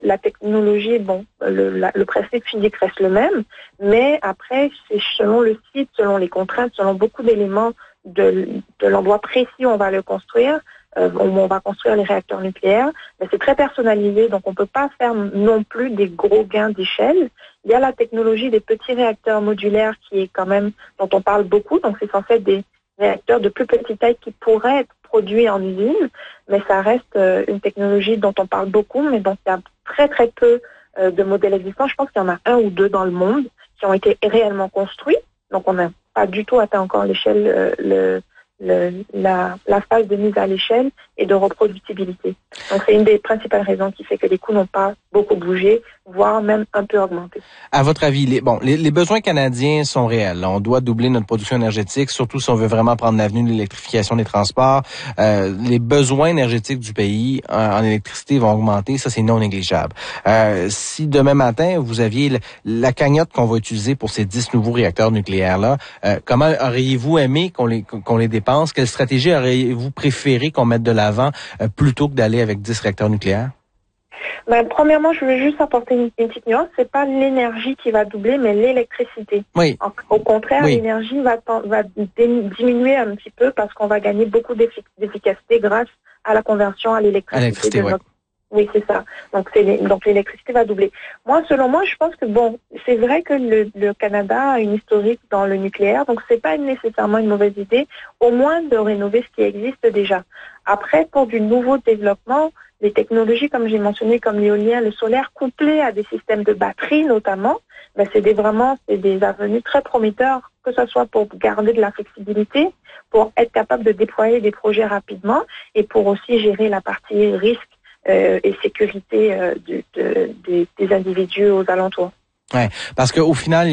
la technologie, bon, le principe physique reste le même, mais après, c'est selon le site, selon les contraintes, selon beaucoup d'éléments de l'endroit précis où on va le construire, où on va construire les réacteurs nucléaires, mais c'est très personnalisé, donc on peut pas faire non plus des gros gains d'échelle. Il y a la technologie des petits réacteurs modulaires qui est quand même, dont on parle beaucoup, donc c'est censé être des réacteurs de plus petite taille qui pourraient être produits en usine, mais ça reste une technologie dont on parle beaucoup, mais dont il y a très très peu de modèles existants. Je pense qu'il y en a 1 ou 2 dans le monde qui ont été réellement construits, donc on n'a pas du tout atteint encore l'échelle, la phase de mise à l'échelle et de reproductibilité. Donc c'est une des principales raisons qui fait que les coûts n'ont pas beaucoup bougé, voire même un peu augmenté. À votre avis, les besoins canadiens sont réels. Là, on doit doubler notre production énergétique, surtout si on veut vraiment prendre l'avenue de l'électrification des transports. Les besoins énergétiques du pays en électricité vont augmenter, ça c'est non négligeable. Si demain matin, vous aviez la cagnotte qu'on va utiliser pour ces 10 nouveaux réacteurs nucléaires-là, comment auriez-vous aimé qu'on les dépense? Quelle stratégie auriez-vous préféré qu'on mette de l'avant plutôt que d'aller avec 10 réacteurs nucléaires? Ben, premièrement, je veux juste apporter une petite nuance. C'est pas l'énergie qui va doubler, mais l'électricité. Oui. Au contraire, oui. L'énergie va diminuer un petit peu parce qu'on va gagner beaucoup d'efficacité grâce à la conversion à l'électricité. Oui, c'est ça. Donc l'électricité va doubler. Selon moi, je pense que c'est vrai que le Canada a une historique dans le nucléaire, donc c'est pas nécessairement une mauvaise idée, au moins de rénover ce qui existe déjà. Après, pour du nouveau développement, les technologies, comme j'ai mentionné, comme l'éolien, le solaire, couplés à des systèmes de batterie notamment, c'est des avenues très prometteurs, que ce soit pour garder de la flexibilité, pour être capable de déployer des projets rapidement et pour aussi gérer la partie risque et sécurité des individus aux alentours. Ouais, parce que au final,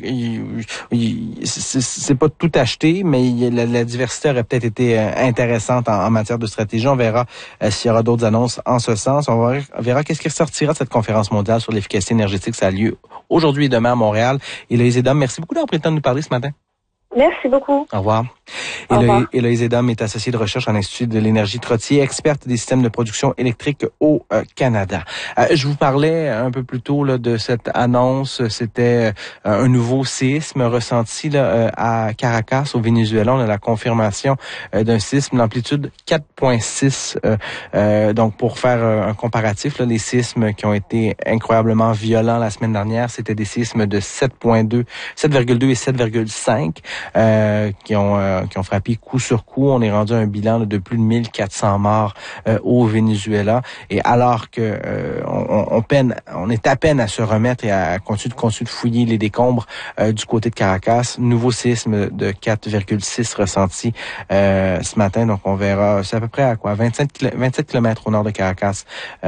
c'est pas tout acheté, mais la diversité aurait peut-être été intéressante en matière de stratégie. On verra s'il y aura d'autres annonces en ce sens. On verra qu'est-ce qui ressortira de cette conférence mondiale sur l'efficacité énergétique. Ça a lieu aujourd'hui et demain à Montréal. Héloïse Edom, merci beaucoup d'avoir pris le temps de nous parler ce matin. Merci beaucoup. Au revoir. Héloïse Edom est associée de recherche à l'Institut de l'énergie Trottier, experte des systèmes de production électrique au Canada. Je vous parlais un peu plus tôt là, de cette annonce. C'était un nouveau séisme ressenti là, à Caracas, au Venezuela. On a la confirmation d'un séisme d'amplitude 4,6. Donc, pour faire un comparatif, là, les séismes qui ont été incroyablement violents la semaine dernière, c'était des séismes de 7,2 et 7,5 qui ont frappé coup sur coup. On est rendu à un bilan de plus de 1400 morts au Venezuela. Et alors que on est à peine à se remettre et à continuer de fouiller les décombres du côté de Caracas, nouveau séisme de 4,6 ressenti ce matin. Donc on verra, c'est à peu près à quoi 27 kilomètres au nord de Caracas.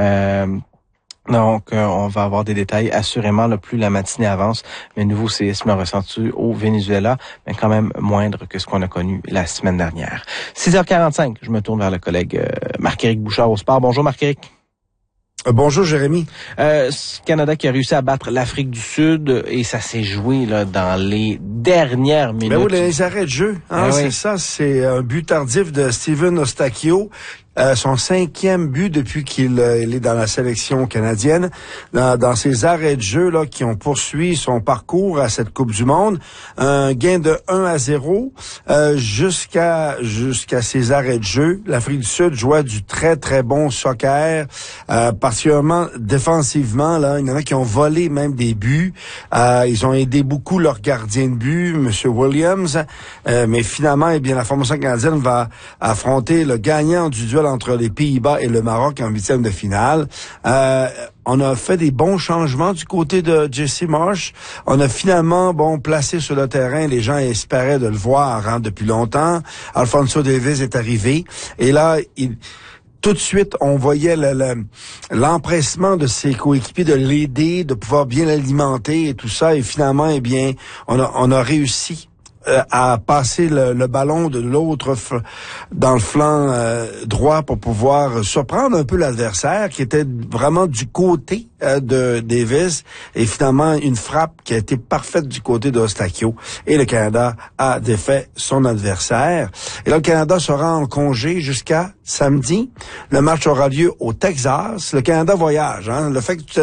Donc, on va avoir des détails assurément là, plus la matinée avance. Mais nouveau séisme ressenti au Venezuela, mais quand même moindre que ce qu'on a connu la semaine dernière. 6h45, je me tourne vers le collègue Marc-Éric Bouchard au sport. Bonjour Marc-Éric. Bonjour Jérémy. Canada qui a réussi à battre l'Afrique du Sud et ça s'est joué là dans les dernières minutes. Ben oui, les arrêts de jeu, hein, c'est ça, c'est un but tardif de Steven Eustáquio. Son 5e but depuis qu'il est dans la sélection canadienne, dans ses arrêts de jeu là qui ont poursuivi son parcours à cette Coupe du Monde, un gain de 1-0 jusqu'à ses arrêts de jeu. L'Afrique du Sud jouait du très très bon soccer, particulièrement défensivement là, il y en a qui ont volé même des buts. Ils ont aidé beaucoup leur gardien de but, Monsieur Williams, mais finalement la formation canadienne va affronter le gagnant du duel entre les Pays-Bas et le Maroc en 8e de finale. On a fait des bons changements du côté de Jesse Marsh. On a finalement placé sur le terrain. Les gens espéraient de le voir depuis longtemps. Alphonso Davies est arrivé. Et là, tout de suite, on voyait l'empressement de ses coéquipiers de l'aider, de pouvoir bien l'alimenter et tout ça. Et finalement, on a réussi à passer le ballon de l'autre dans le flanc droit pour pouvoir surprendre un peu l'adversaire qui était vraiment du côté de Davis et finalement une frappe qui a été parfaite du côté d'Eustáquio et le Canada a défait son adversaire. Et là, le Canada sera en congé jusqu'à samedi. Le match aura lieu au Texas. Le Canada voyage. Le fait que